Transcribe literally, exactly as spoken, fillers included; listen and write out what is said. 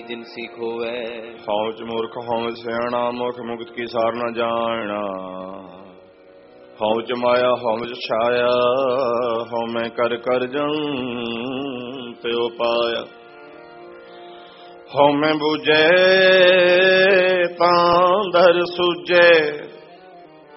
जिनसी खोवै। हौं च मूर्ख हौं सियाणा मुख मुक्त की सार न जाना। हौं च माया हौं च छाया हौं मैं कर कर जं प्यो पाया। हौं मैं बूझे तां दर सूझे